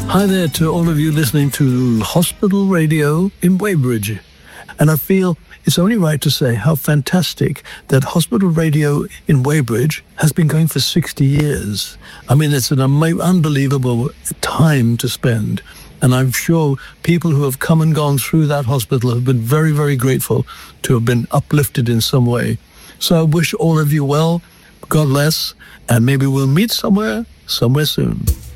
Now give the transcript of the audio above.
Hi there to all of you listening to Hospital Radio in Weybridge. And I feel it's only right to say how fantastic that Hospital Radio in Weybridge has been going for 60 years. I mean, it's an unbelievable time to spend. And I'm sure people who have come and gone through that hospital have been very, very grateful to have been uplifted in some way. So I wish all of you well, God bless, and maybe we'll meet somewhere soon.